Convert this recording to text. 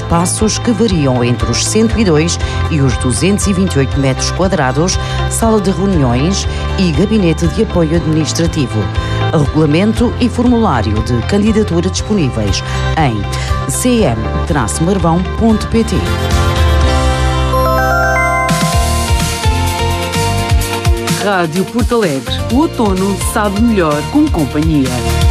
espaços que variam entre os 102 e os 228 metros quadrados, sala de reuniões e gabinete de apoio administrativo. Regulamento e formulário de candidatura disponíveis em cm-marvão.pt. Rádio Porto Alegre. O outono sabe melhor com companhia.